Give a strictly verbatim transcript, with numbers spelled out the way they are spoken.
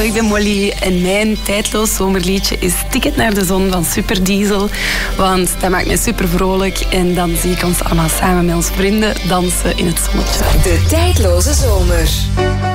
Ik ben Molly en mijn tijdloos zomerliedje is Ticket naar de Zon van Superdiesel. Want dat maakt mij super vrolijk en dan zie ik ons allemaal samen met onze vrienden dansen in het zonnetje. De tijdloze zomer.